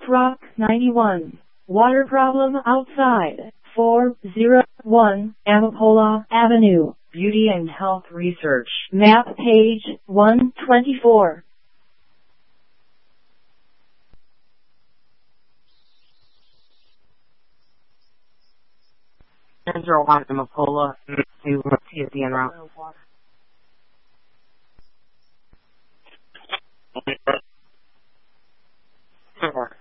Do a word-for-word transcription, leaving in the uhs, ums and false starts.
Rock ninety-one. Water problem outside. four oh one Amapola Avenue. Beauty and Health Research. Map page one twenty-four. zero one Amapola to T S D en route. Four.